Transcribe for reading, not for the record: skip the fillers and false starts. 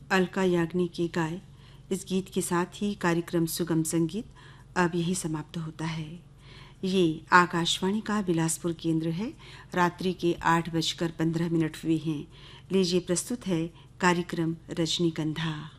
अलका याग्निक के गाए इस गीत के साथ ही कार्यक्रम सुगम संगीत अब यही समाप्त होता है। ये आकाशवाणी का बिलासपुर केंद्र है। रात्रि के 8:15 हुए हैं। लीजिए प्रस्तुत है कार्यक्रम रजनीगंधा।